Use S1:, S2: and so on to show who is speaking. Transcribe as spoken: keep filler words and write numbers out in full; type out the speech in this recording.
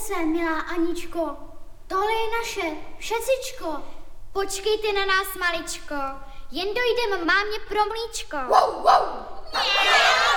S1: se, milá Aničko. Tohle je naše, všecičko.
S2: Počkejte na nás, maličko. Jen dojdem mámě pro mlíčko.
S3: Wow, wow.